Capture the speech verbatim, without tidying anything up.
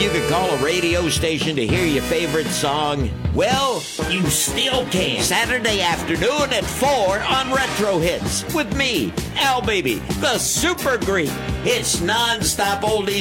You could call a radio station to hear your favorite song. Well, you still can. Saturday afternoon at four on Retro Hits with me, Al Baby, the Super Greek. It's non-stop oldies